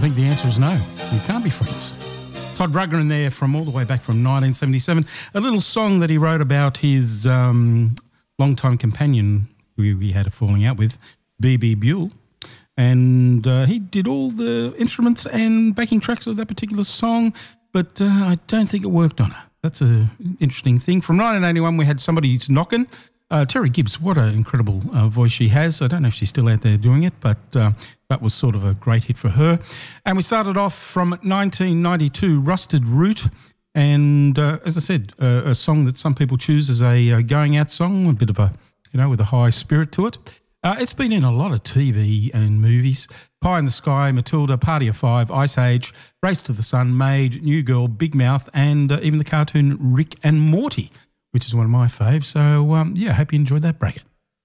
I think the answer is no. You can't be friends. Todd Rundgren there from all the way back from 1977. A little song that he wrote about his longtime companion who he had a falling out with, B.B. Buell. And he did all the instruments and backing tracks of that particular song, but I don't think it worked on her. That's an interesting thing. From 1981, we had Somebody Who's Knockin'. Terry Gibbs, what an incredible voice she has. I don't know if she's still out there doing it, but that was sort of a great hit for her. And we started off from 1992, Rusted Root. And as I said, a song that some people choose as a going out song, a bit of a, with a high spirit to it. It's been in a lot of TV and movies. Pie in the Sky, Matilda, Party of Five, Ice Age, Race to the Sun, Maid, New Girl, Big Mouth, and even the cartoon Rick and Morty, which is one of my faves. So, I hope you enjoyed that bracket.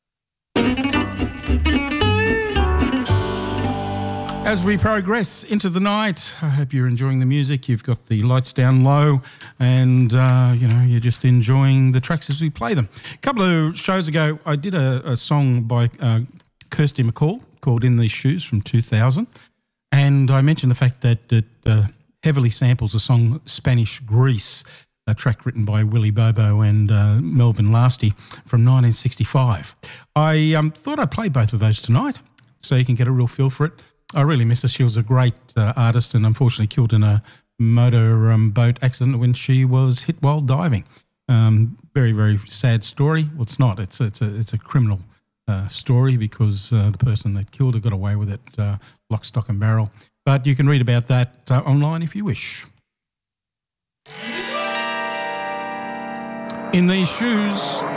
As we progress into the night, I hope you're enjoying the music. You've got the lights down low and, you're just enjoying the tracks as we play them. A couple of shows ago, I did a song by Kirsty MacColl called In These Shoes from 2000. And I mentioned the fact that it heavily samples the song Spanish Grease, a track written by Willie Bobo and Melvin Lasty from 1965. I thought I'd play both of those tonight so you can get a real feel for it. I really miss her. She was a great artist and unfortunately killed in a motor boat accident when she was hit while diving. Very, very sad story. Well, it's not. It's a criminal story because the person that killed her got away with it, lock, stock and barrel. But you can read about that online if you wish. In These Shoes.